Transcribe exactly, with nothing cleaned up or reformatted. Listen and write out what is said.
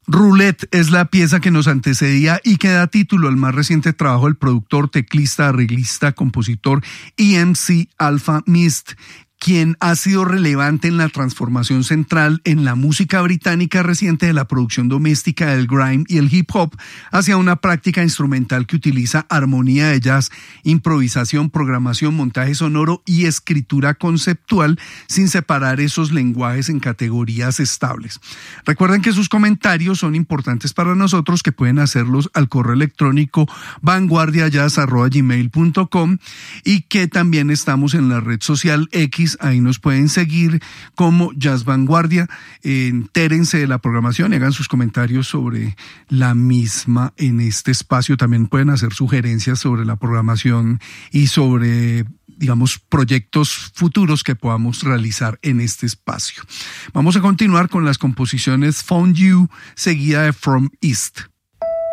Roulette es la pieza que nos antecedía y que da título al más reciente trabajo del productor, teclista, arreglista, compositor E M C Alfa Mist, quien ha sido relevante en la transformación central en la música británica reciente de la producción doméstica del grime y el hip hop hacia una práctica instrumental que utiliza armonía de jazz, improvisación, programación, montaje sonoro y escritura conceptual sin separar esos lenguajes en categorías estables. Recuerden que sus comentarios son importantes para nosotros, que pueden hacerlos al correo electrónico vanguardia jazz arroba gmail punto com y que también estamos en la red social X. Ahí nos pueden seguir como Jazz Vanguardia. Eh, entérense de la programación y hagan sus comentarios sobre la misma en este espacio. También pueden hacer sugerencias sobre la programación y sobre, digamos, proyectos futuros que podamos realizar en este espacio. Vamos a continuar con las composiciones Found You, seguida de From East.